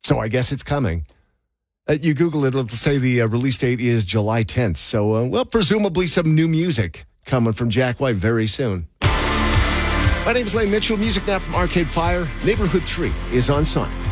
So I guess it's coming. You Google it, it'll say the release date is July 10th. So, well, presumably some new music coming from Jack White very soon. My name is Lane Mitchell. Music now from Arcade Fire. Neighborhood 3 is on Sonic.